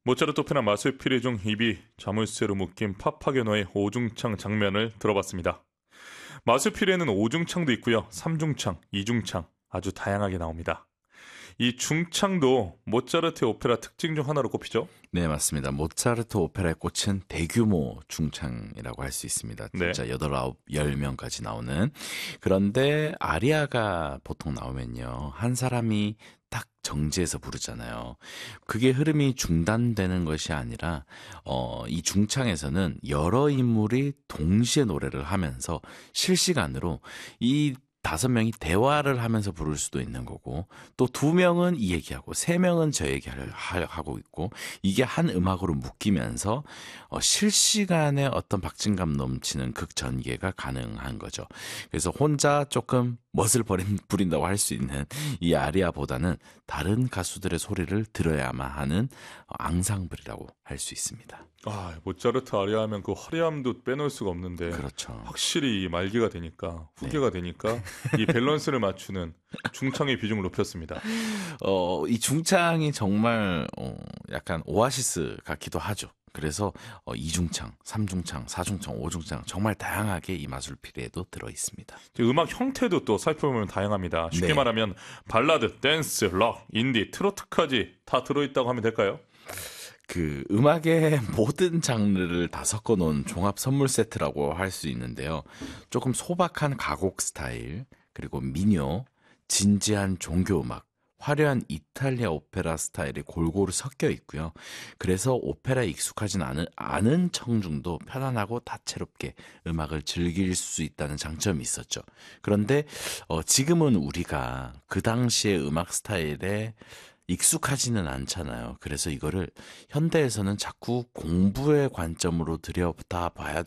모차르트 오페라 마술피리 중 입이 자물쇠로 묶인 파파게노의 오중창 장면을 들어봤습니다. 마술피리에는 오중창도 있고요. 삼중창, 이중창 아주 다양하게 나옵니다. 이 중창도 모차르트의 오페라 특징 중 하나로 꼽히죠. 네, 맞습니다. 모차르트 오페라의 꽃은 대규모 중창이라고 할 수 있습니다. 네. 진짜 8, 9, 10명까지 나오는. 그런데 아리아가 보통 나오면요. 한 사람이 딱 정지해서 부르잖아요. 그게 흐름이 중단되는 것이 아니라 이 중창에서는 여러 인물이 동시에 노래를 하면서 실시간으로 이 5명이 대화를 하면서 부를 수도 있는 거고, 또 2명은 이 얘기하고 3명은 저 얘기를 하고 있고, 이게 한 음악으로 묶이면서 실시간에 어떤 박진감 넘치는 극전개가 가능한 거죠. 그래서 혼자 조금 멋을 부린다고 할 수 있는 이 아리아보다는 다른 가수들의 소리를 들어야만 하는 앙상블이라고 할 수 있습니다. 모차르트 아리아 하면 그 화려함도 빼놓을 수가 없는데, 그렇죠. 확실히 말기가 되니까, 후계가 되니까 이 밸런스를 맞추는 중창의 비중을 높였습니다. 이 중창이 정말 약간 오아시스 같기도 하죠. 그래서 2중창, 3중창, 4중창, 5중창 정말 다양하게 이 마술피리에도 들어 있습니다. 음악 형태도 또 살펴보면 다양합니다. 쉽게 네. 말하면 발라드, 댄스, 록, 인디, 트로트까지 다 들어있다고 하면 될까요? 그 음악의 모든 장르를 다 섞어놓은 종합 선물 세트라고 할 수 있는데요. 조금 소박한 가곡 스타일, 그리고 민요, 진지한 종교 음악, 화려한 이탈리아 오페라 스타일이 골고루 섞여 있고요. 그래서 오페라에 익숙하진 않은 청중도 편안하고 다채롭게 음악을 즐길 수 있다는 장점이 있었죠. 그런데 지금은 우리가 그 당시의 음악 스타일에 익숙하지는 않잖아요. 그래서 이거를 현대에서는 자꾸 공부의 관점으로 들여다봐야